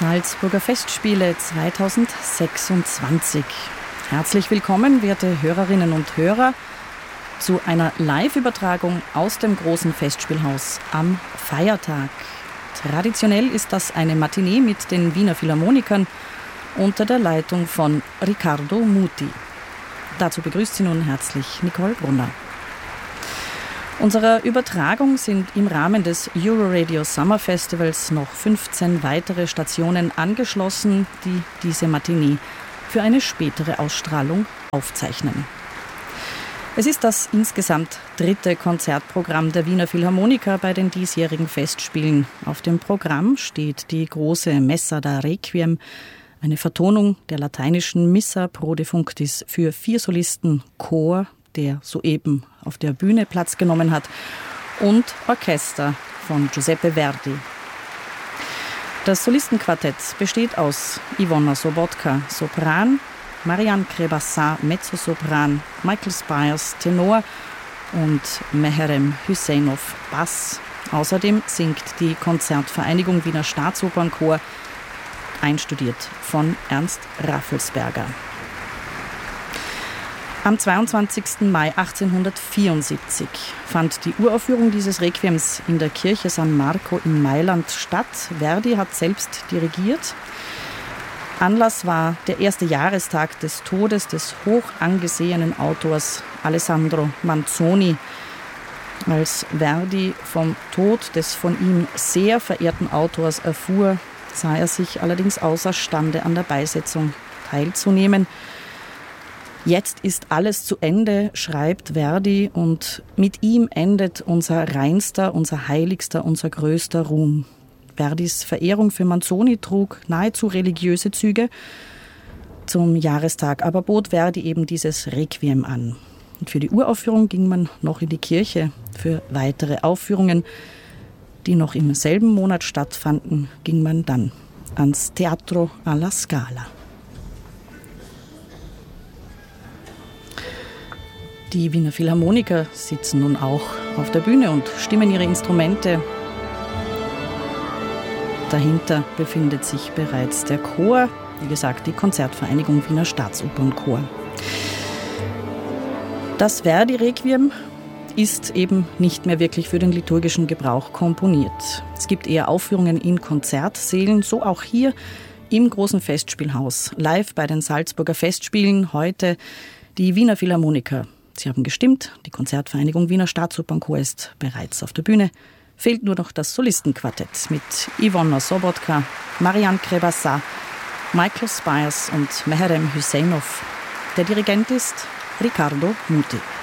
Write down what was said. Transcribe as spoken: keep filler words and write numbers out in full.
Salzburger Festspiele zweitausendsechsundzwanzig. Herzlich willkommen, werte Hörerinnen und Hörer, zu einer Live-Übertragung aus dem großen Festspielhaus am Feiertag. Traditionell ist das eine Matinee mit den Wiener Philharmonikern unter der Leitung von Riccardo Muti. Dazu begrüßt Sie nun herzlich Nicole Brunner. Unserer Übertragung sind im Rahmen des Euroradio Summer Festivals noch fünfzehn weitere Stationen angeschlossen, die diese Matinee für eine spätere Ausstrahlung aufzeichnen. Es ist das insgesamt dritte Konzertprogramm der Wiener Philharmoniker bei den diesjährigen Festspielen. Auf dem Programm steht die große Messa da Requiem, eine Vertonung der lateinischen Missa pro defunctis für vier Solisten, Chor, der soeben auf der Bühne Platz genommen hat, und Orchester von Giuseppe Verdi. Das Solistenquartett besteht aus Ivona Sobotka, Sopran, Marianne Krebassat, Mezzosopran, Michael Spires, Tenor und Meherem Hüseinov, Bass. Außerdem singt die Konzertvereinigung Wiener Staatsopernchor, einstudiert von Ernst Raffelsberger. Am zweiundzwanzigsten Mai achtzehnhundertvierundsiebzig fand die Uraufführung dieses Requiems in der Kirche San Marco in Mailand statt. Verdi hat selbst dirigiert. Anlass war der erste Jahrestag des Todes des hoch angesehenen Autors Alessandro Manzoni. Als Verdi vom Tod des von ihm sehr verehrten Autors erfuhr, sah er sich allerdings außerstande, an der Beisetzung teilzunehmen. Jetzt ist alles zu Ende, schreibt Verdi, und mit ihm endet unser reinster, unser heiligster, unser größter Ruhm. Verdis Verehrung für Manzoni trug nahezu religiöse Züge. Zum Jahrestag aber bot Verdi eben dieses Requiem an. Und für die Uraufführung ging man noch in die Kirche. Für weitere Aufführungen, die noch im selben Monat stattfanden, ging man dann ans Teatro alla Scala. Die Wiener Philharmoniker sitzen nun auch auf der Bühne und stimmen ihre Instrumente. Dahinter befindet sich bereits der Chor, wie gesagt, die Konzertvereinigung Wiener Staatsopernchor. Das Verdi-Requiem ist eben nicht mehr wirklich für den liturgischen Gebrauch komponiert. Es gibt eher Aufführungen in Konzertsälen, so auch hier im großen Festspielhaus. Live bei den Salzburger Festspielen heute die Wiener Philharmoniker. Sie haben gestimmt, die Konzertvereinigung Wiener Staatsopernchor ist bereits auf der Bühne. Fehlt nur noch das Solistenquartett mit Ivona Sobotka, Marianne Krebassat, Michael Spires und Meherem Hüseinov. Der Dirigent ist Riccardo Muti.